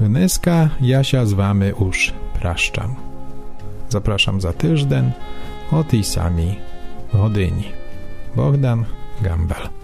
Dneska ja się z wami już praszczam. Zapraszam za tyżden o tej samej godyni. Bogdan Gambal.